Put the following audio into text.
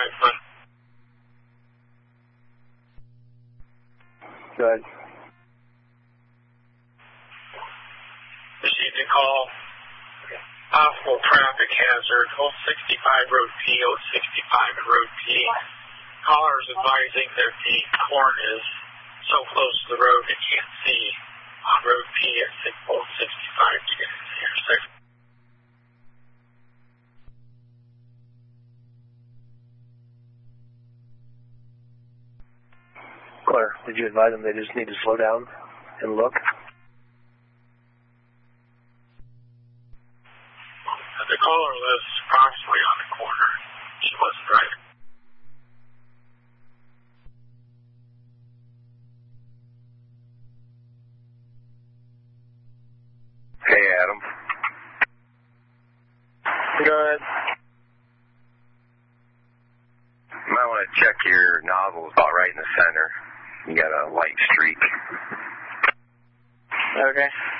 foot. Good. Received a call. Possible traffic hazard. Old 65 Road P, Old 65 at Road P. Caller is advising that the corn is so close to the road it can't see on Road P at Old 65 to get to the intersection. Claire, did you advise them they just need to slow down and look? The caller lives approximately on the corner. She wasn't driving. Hey, Adam. Go ahead. You might want to check your nozzles about right in the center. You got a light streak. Okay.